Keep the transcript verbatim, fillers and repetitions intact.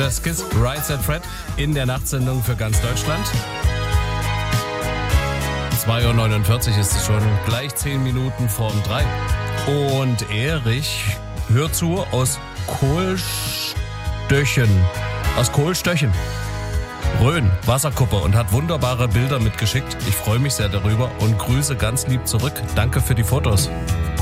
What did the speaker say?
Das Kiss Right Said Fred in der Nachtsendung für ganz Deutschland. zwei Uhr neunundvierzig ist es schon, gleich zehn Minuten vorm drei. Und Erich hört zu aus Kohlstöchen. Aus Kohlstöchen. Rhön, Wasserkuppe, und hat wunderbare Bilder mitgeschickt. Ich freue mich sehr darüber und grüße ganz lieb zurück. Danke für die Fotos.